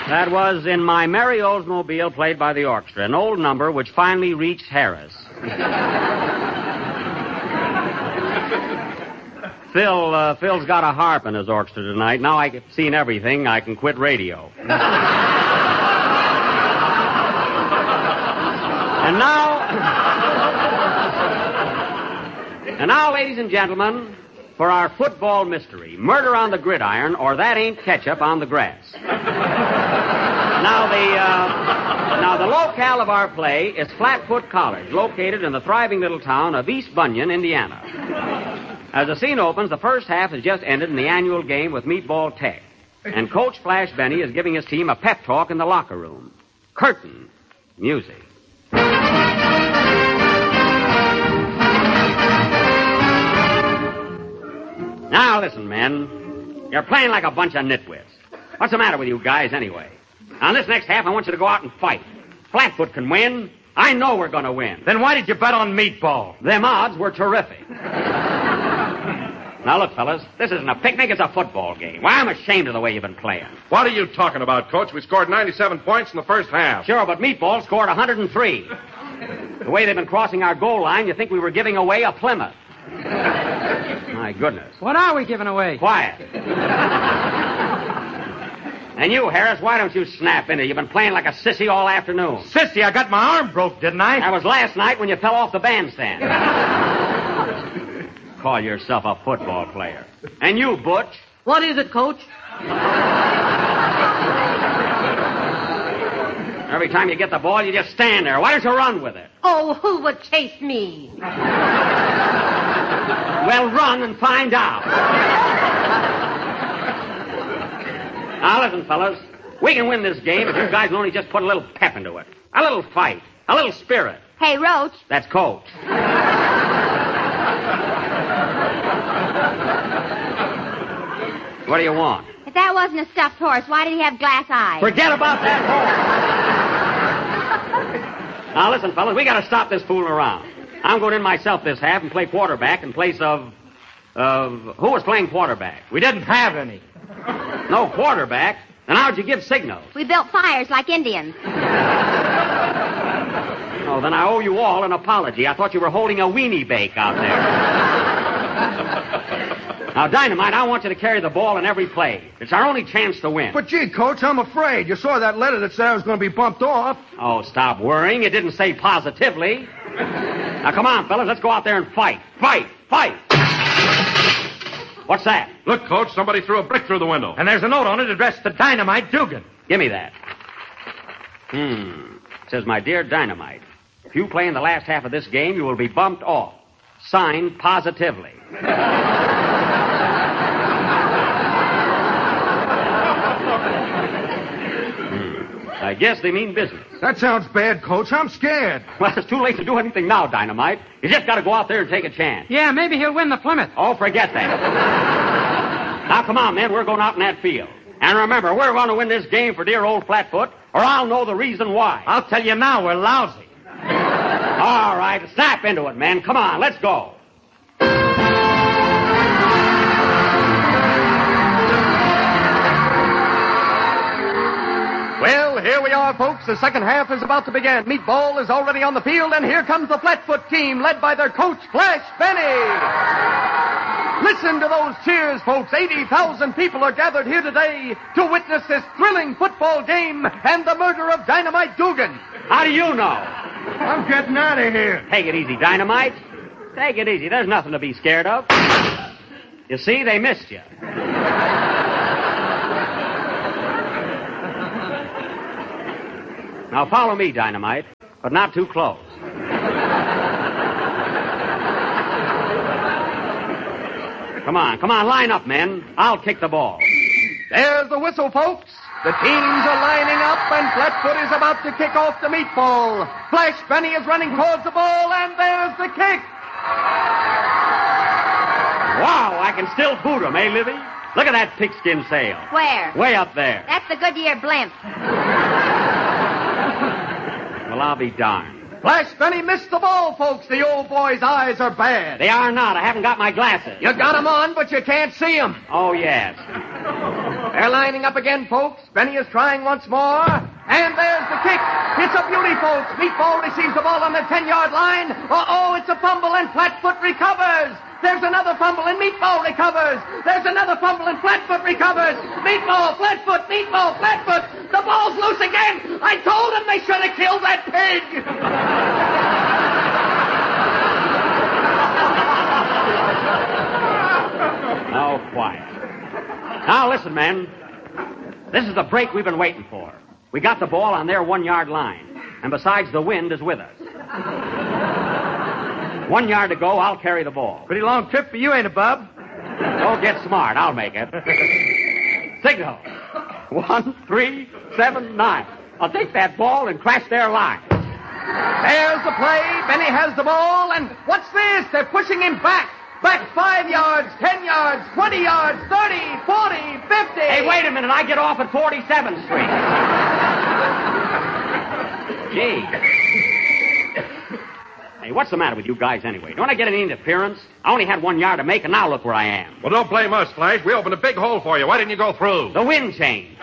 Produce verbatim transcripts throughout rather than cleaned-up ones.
That was In My Merry Oldsmobile, played by the orchestra, an old number which finally reached Harris. Phil, uh, Phil's got a harp in his orchestra tonight. Now I've seen everything. I can quit radio. And now... And now, ladies and gentlemen, for our football mystery, Murder on the Gridiron, or That Ain't Ketchup on the Grass. Now, the, uh, now, the locale of our play is Flatfoot College, located in the thriving little town of East Bunyan, Indiana. As the scene opens, the first half has just ended in the annual game with Meatball Tech. And Coach Flash Benny is giving his team a pep talk in the locker room. Curtain. Music. Now, listen, men. You're playing like a bunch of nitwits. What's the matter with you guys, anyway? Now, this next half, I want you to go out and fight. Flatfoot can win. I know we're going to win. Then why did you bet on Meatball? Them odds were terrific. Now, look, fellas, this isn't a picnic, it's a football game. Why, I'm ashamed of the way you've been playing. What are you talking about, Coach? We scored ninety-seven points in the first half. Sure, but Meatball scored one hundred three. The way they've been crossing our goal line, you think we were giving away a Plymouth. My goodness. What are we giving away? Quiet. And you, Harris, why don't you snap into it? You've been playing like a sissy all afternoon. Sissy, I got my arm broke, didn't I? That was last night when you fell off the bandstand. Call yourself a football player. And you, Butch. What is it, Coach? Every time you get the ball, you just stand there. Why don't you run with it? Oh, who would chase me? Well, run and find out. Now, listen, fellas. We can win this game if you guys will only just put a little pep into it. A little fight. A little spirit. Hey, Roach. That's Coach. What do you want? If that wasn't a stuffed horse, why did he have glass eyes? Forget about that horse. Now, listen, fellas, we got to stop this fooling around. I'm going in myself this half and play quarterback in place of... of... Who was playing quarterback? We didn't have any. No quarterback? Then how'd you give signals? We built fires like Indians. Oh, then I owe you all an apology. I thought you were holding a weenie bake out there. Now, Dynamite, I want you to carry the ball in every play. It's our only chance to win. But, gee, Coach, I'm afraid. You saw that letter that said I was going to be bumped off. Oh, stop worrying. It didn't say positively. Now, come on, fellas. Let's go out there and fight. Fight! Fight! What's that? Look, Coach, somebody threw a brick through the window. And there's a note on it addressed to Dynamite Dugan. Give me that. Hmm. It says, My dear Dynamite, if you play in the last half of this game, you will be bumped off. Signed positively. I guess they mean business. That sounds bad, Coach. I'm scared. Well, it's too late to do anything now, Dynamite. You just got to go out there and take a chance. Yeah, maybe he'll win the Plymouth. Oh, forget that. Now, come on, men. We're going out in that field. And remember, we're going to win this game for dear old Flatfoot, or I'll know the reason why. I'll tell you now, we're lousy. All right, snap into it, men. Come on, let's go. Well, here we are, folks. The second half is about to begin. Meatball is already on the field, and here comes the Flatfoot team, led by their coach, Flash Benny. Listen to those cheers, folks. eighty thousand people are gathered here today to witness this thrilling football game and the murder of Dynamite Dugan. How do you know? I'm getting out of here. Take it easy, Dynamite. Take it easy. There's nothing to be scared of. You see, they missed you. Now, follow me, Dynamite, but not too close. Come on, come on, line up, men. I'll kick the ball. There's the whistle, folks. The teams are lining up, and Flatfoot is about to kick off the meatball. Flash Benny is running towards the ball, and there's the kick. Wow, I can still boot him, eh, Livy? Look at that pigskin sail. Where? Way up there. That's the Goodyear blimp. Well, I'll be darned. Flash Benny missed the ball, folks. The old boy's eyes are bad. They are not. I haven't got my glasses. You got them on, but you can't see them. Oh, yes. They're lining up again, folks. Benny is trying once more. And there's the kick. It's a beauty, folks. Meatball receives the ball on the ten-yard line. Uh-oh, it's a fumble, and Flatfoot recovers. There's another fumble, and Meatball recovers. There's another fumble, and Flatfoot recovers. Meatball, Flatfoot, Meatball, Flatfoot. The ball's loose again. I told them they should have killed that pig. Oh, quiet. Now, listen, men. This is the break we've been waiting for. We got the ball on their one-yard line. And besides, the wind is with us. One yard to go, I'll carry the ball. Pretty long trip for you, ain't it, Bob? Don't get smart. I'll make it. Signal. One, three, seven, nine. I'll take that ball and crash their line. There's the play. Benny has the ball, and what's this? They're pushing him back. Back five yards, ten yards, twenty yards, thirty, forty, fifty. Hey, wait a minute. I get off at forty-seventh Street. Gee. Hey, what's the matter with you guys anyway? Don't I get any interference? I only had one yard to make, and now look where I am. Well, don't blame us, Flash. We opened a big hole for you. Why didn't you go through? The wind changed.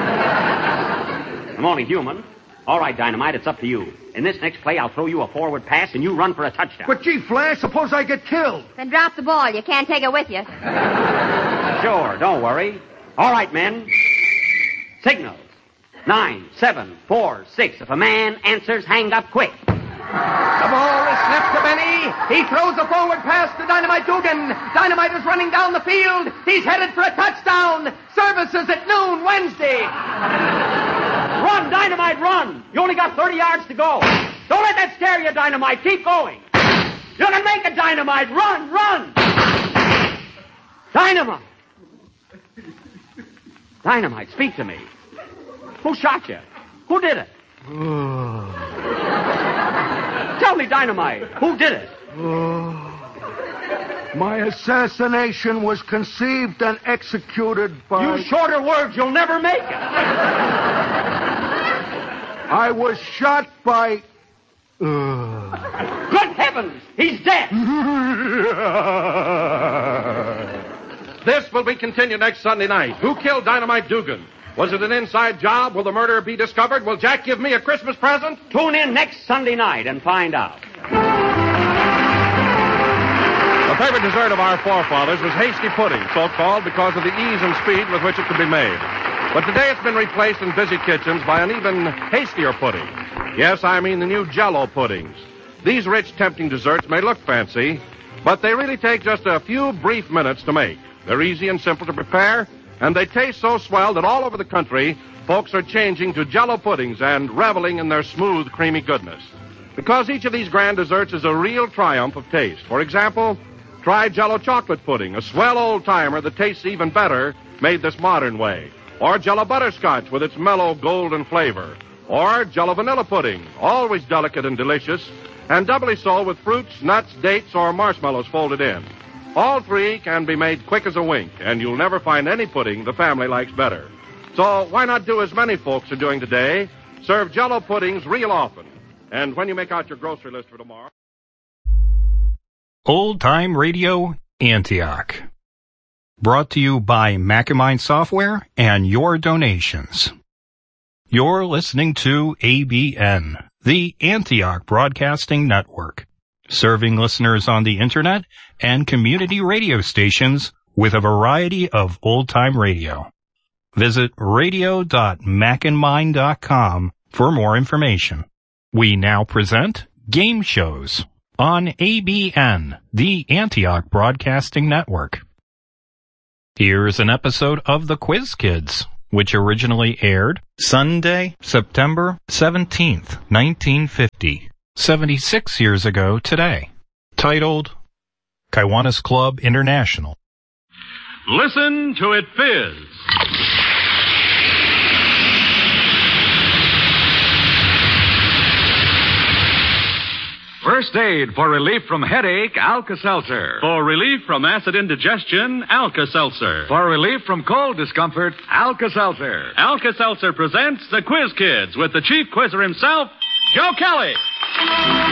I'm only human. All right, Dynamite, it's up to you. In this next play, I'll throw you a forward pass, and you run for a touchdown. But, gee, Flash, suppose I get killed. Then drop the ball. You can't take it with you. Sure, don't worry. All right, men. Signals. Nine, seven, four, six. If a man answers, hang up quick. The ball is snapped to Benny. He throws a forward pass to Dynamite Dugan. Dynamite is running down the field. He's headed for a touchdown. Services at noon Wednesday. Run, Dynamite, run. You only got thirty yards to go. Don't let that scare you, Dynamite. Keep going. You're going to make it, Dynamite. Run, run. Dynamite. Dynamite, speak to me. Who shot you? Who did it? Tell me, Dynamite, who did it? My assassination was conceived and executed by... Use shorter words. You'll never make it. I was shot by... Uh... Good heavens! He's dead! This will be continued next Sunday night. Who killed Dynamite Dugan? Was it an inside job? Will the murderer be discovered? Will Jack give me a Christmas present? Tune in next Sunday night and find out. The favorite dessert of our forefathers was hasty pudding, so called because of the ease and speed with which it could be made. But today it's been replaced in busy kitchens by an even hastier pudding. Yes, I mean the new Jell-O puddings. These rich, tempting desserts may look fancy, but they really take just a few brief minutes to make. They're easy and simple to prepare, and they taste so swell that all over the country, folks are changing to Jell-O puddings and reveling in their smooth, creamy goodness. Because each of these grand desserts is a real triumph of taste. For example, try Jell-O chocolate pudding, a swell old-timer that tastes even better made this modern way. Or Jell-O butterscotch with its mellow golden flavor. Or Jell-O vanilla pudding, always delicate and delicious, and doubly so with fruits, nuts, dates, or marshmallows folded in. All three can be made quick as a wink, and you'll never find any pudding the family likes better. So why not do as many folks are doing today? Serve Jell-O puddings real often. And when you make out your grocery list for tomorrow... Old Time Radio, Antioch. Brought to you by Macamine Software and your donations. You're listening to A B N, the Antioch Broadcasting Network, serving listeners on the Internet and community radio stations with a variety of old-time radio. Visit radio dot macandmine dot com for more information. We now present Game Shows on A B N, the Antioch Broadcasting Network. Here's an episode of The Quiz Kids, which originally aired Sunday, September seventeenth, nineteen fifty, seventy-six years ago today, titled Kiwanis Club International. Listen to it fizz. First aid for relief from headache, Alka-Seltzer. For relief from acid indigestion, Alka-Seltzer. For relief from cold discomfort, Alka-Seltzer. Alka-Seltzer presents The Quiz Kids with the chief quizzer himself, Joe Kelly.